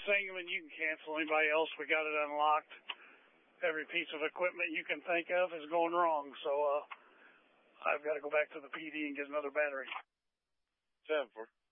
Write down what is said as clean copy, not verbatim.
Sangamon, you can cancel. Anybody else, we got it unlocked. Every piece of equipment you can think of is going wrong, so I've got to go back to the PD and get another battery. 7-4.